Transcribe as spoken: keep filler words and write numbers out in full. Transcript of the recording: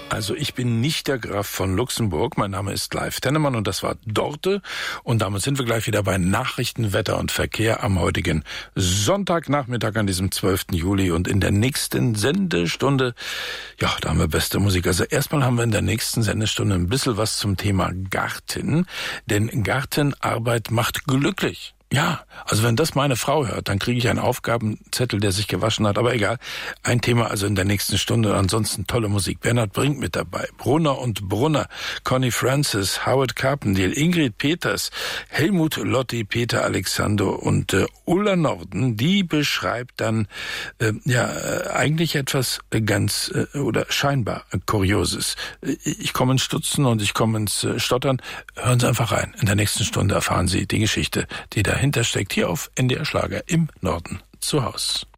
Also ich bin nicht der Graf von Luxemburg, mein Name ist Leif Tennemann und das war Dorte. Und damit sind wir gleich wieder bei Nachrichten, Wetter und Verkehr am heutigen Sonntagnachmittag an diesem zwölften Juli. Und in der nächsten Sendestunde, ja, da haben wir beste Musik. Also erstmal haben wir in der nächsten Sendestunde ein bisschen was zum Thema Garten. Denn Gartenarbeit macht glücklich. Ja, also wenn das meine Frau hört, dann kriege ich einen Aufgabenzettel, der sich gewaschen hat. Aber egal, ein Thema also in der nächsten Stunde. Ansonsten tolle Musik. Bernhard Brink mit dabei, Brunner und Brunner, Connie Francis, Howard Carpendale, Ingrid Peters, Helmut Lotti, Peter Alexander und äh, Ulla Norden. Die beschreibt dann äh, ja äh, eigentlich etwas äh, ganz äh, oder scheinbar äh, Kurioses. Äh, ich komme ins Stutzen und ich komme ins äh, Stottern. Hören Sie einfach rein. In der nächsten Stunde erfahren Sie die Geschichte, die dahinter steckt, hier auf N D R Schlager im Norden zu Haus.